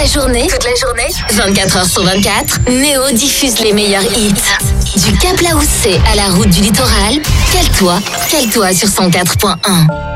toute la journée, 24 heures sur 24, Néo diffuse les meilleurs hits. Du Cap Laoussé à la route du littoral, cale-toi sur 104.1.